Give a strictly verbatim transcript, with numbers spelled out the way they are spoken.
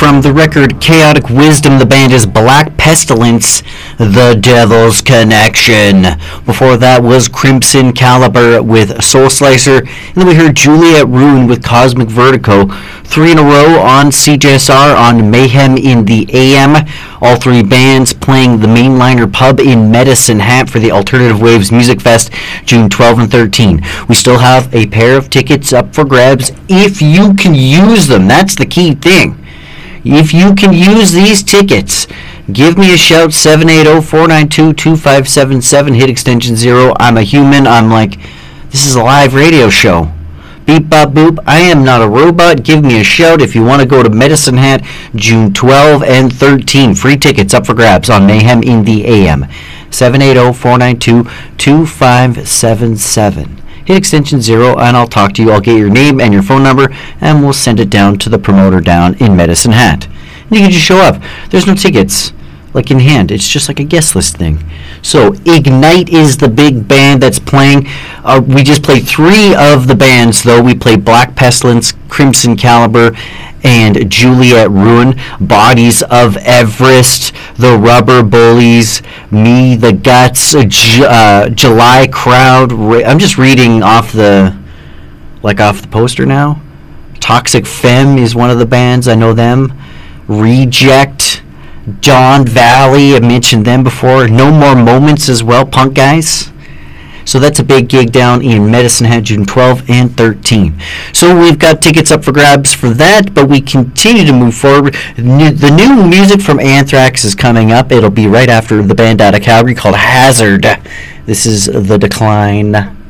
from the record Chaotic Wisdom, the band is Black Pestilence, The Devil's Connection. Before that was Crimson Caliber with Soul Slicer, and then we heard Juliet Ruin with Cosmic Vertigo. Three in a row on C J S R on Mayhem in the A M. All three bands playing the Mainliner Pub in Medicine Hat for the Alternative Waves Music Fest, June twelfth and thirteenth. We still have a pair of tickets up for grabs if you can use them. That's the key thing. If you can use these tickets, give me a shout, seven eight zero, four nine two, two five seven seven, hit extension zero. I'm a human. I'm like, this is a live radio show. Beep, bop, boop. I am not a robot. Give me a shout if you want to go to Medicine Hat, June twelfth and thirteenth. Free tickets up for grabs on Mayhem in the A M. seven eight zero, four nine two, two five seven seven. Hit extension zero, and I'll talk to you. I'll get your name and your phone number, and we'll send it down to the promoter down in Medicine Hat. And you can just show up. There's no tickets, like in hand. It's just like a guest list thing. So Ignite is the big band that's playing. Uh, we just played three of the bands, though. We played Black Pestilence, Crimson Caliber, and Juliet Ruin. Bodies of Everest, The Rubber Bullies, Me, The Guts, uh, J- uh, July Crowd. I'm just reading off the, like off the poster now. Toxic Femme is one of the bands. I know them. Reject. Dawn Valley, I mentioned them before. No More Moments as well, punk guys. So that's a big gig down in Medicine Hat, June twelfth and thirteenth. So we've got tickets up for grabs for that, but we continue to move forward. The new music from Anthrax is coming up. It'll be right after the band out of Calgary called Hazard. This is The Decline.